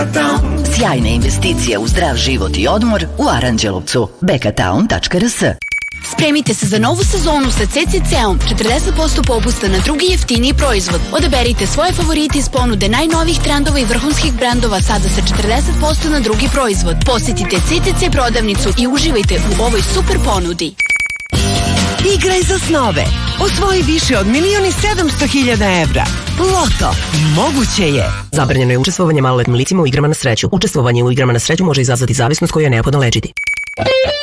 Sjajna investicija u zdrav život i odmor u Aranđelovcu. bekatown.rs. Spremite se za novu sezonu sa CCC-om. 40% popusta na drugi jeftiniji proizvod. Odaberite svoje favorite iz ponude najnovijih trendova i vrhunskih brendova sada sa 40% na drugi proizvod. Posjetite CCC prodavnicu i uživajte u ovoj super ponudi. Igraj za snove. Osvoji više od 1.700.000 evra. Loto. Moguće je. Zabranjeno je učestvovanje maloletnim licima u igrama na sreću. Učestvovanje u igrama na sreću može izazvati zavisnost koju je neophodno lečiti.